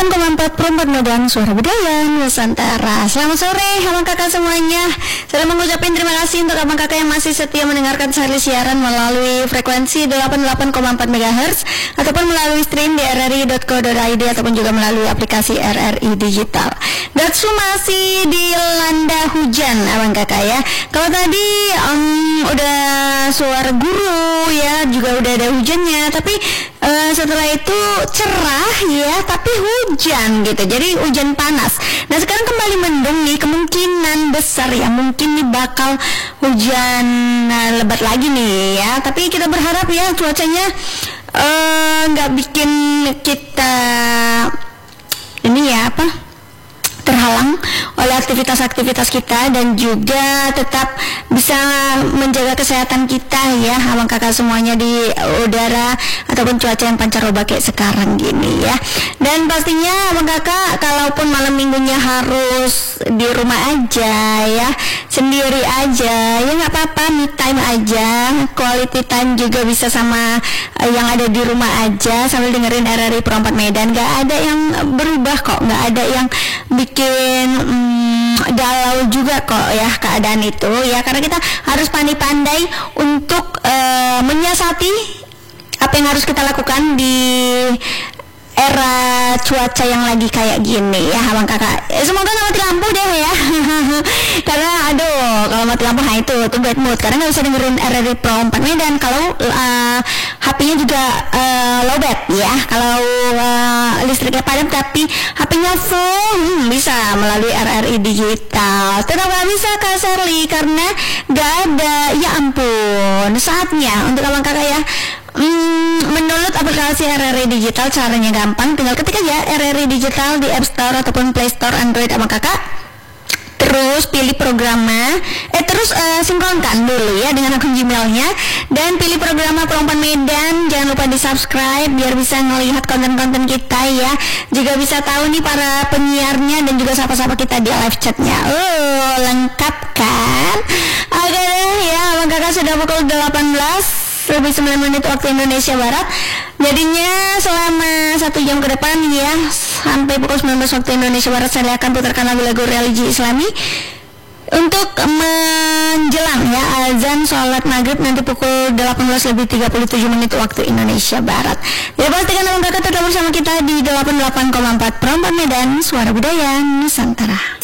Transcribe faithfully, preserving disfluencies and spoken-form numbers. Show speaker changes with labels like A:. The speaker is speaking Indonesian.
A: delapan koma empat Perempat Medan, Suara Budaya Nusantara. Selamat sore abang kakak semuanya. Saya mengucapkan terima kasih untuk abang kakak yang masih setia mendengarkan sehari siaran melalui frekuensi delapan puluh delapan koma empat megahertz ataupun melalui stream di r r i dot co dot i d ataupun juga melalui aplikasi R R I Digital. Gatsu masih dilanda hujan abang kakak ya. Kalau tadi um, udah suara guru ya, juga udah ada hujannya, tapi uh, setelah itu cerah ya, tapi hujan gitu, jadi hujan panas. Nah sekarang kembali mendung nih, kemungkinan besar ya mungkin nih bakal hujan uh, lebat lagi nih ya. Tapi kita berharap ya cuacanya nggak uh, bikin kita ini ya apa terhalang oleh aktivitas-aktivitas kita, dan juga tetap bisa menjaga kesehatan kita ya abang kakak semuanya di udara ataupun cuaca yang pancaroba kayak sekarang gini ya. Dan pastinya abang kakak kalaupun malam minggunya harus di rumah aja ya, sendiri aja ya, nggak apa-apa, me time aja, quality time juga bisa sama uh, yang ada di rumah aja sambil dengerin R R I Pro empat Medan. Nggak ada yang berubah kok, nggak ada yang bikin hmm, galau juga kok ya keadaan itu ya, karena kita harus pandai-pandai untuk uh, menyiasati apa yang harus kita lakukan di era cuaca yang lagi kayak gini ya abang kakak. Eh, semoga nggak mati lampu deh ya karena aduh kalau mati lampu nah itu tuh bad mood, karena nggak bisa dengerin R R I Pro empat Medan kalau uh, H P-nya juga uh, low bat ya. Kalau uh, listriknya padam tapi H P-nya full, hmm, bisa melalui R R I Digital. Tetap nggak bisa Kak Sherly karena nggak ada. Ya ampun, saatnya untuk abang kakak ya Hmm, menurut aplikasi R R I Digital caranya gampang, tinggal ketik aja R R I Digital di App Store ataupun Play Store Android abang kakak. Terus pilih programnya, eh terus uh, sinkronkan dulu ya dengan akun Gmailnya, dan pilih programnya Pro empat Medan. Jangan lupa di subscribe biar bisa ngelihat konten-konten kita ya. Juga bisa tahu nih para penyiarnya dan juga sapa-sapa kita di live chatnya. Oh lengkap kan? Oke deh ya abang kakak, sudah pukul delapan belas lebih sembilan menit waktu Indonesia Barat. Jadinya selama satu jam ke depan ya, sampai pukul sembilan belas waktu Indonesia Barat, saya akan putarkan lagu-lagu religi Islami untuk menjelang ya azan sholat maghrib nanti pukul delapan belas lebih tiga puluh tujuh menit waktu Indonesia Barat. Jadi pastikan abang kakak tetap bersama kita di delapan puluh delapan koma empat Pro empat Medan, Suara Budaya Nusantara.